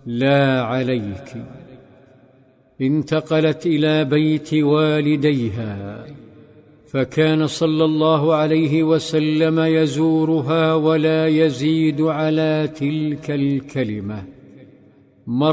لا عليك. انتقلت إلى بيت والديها، فكان صلى الله عليه وسلم يزورها ولا يزيد على تلك الكلمة.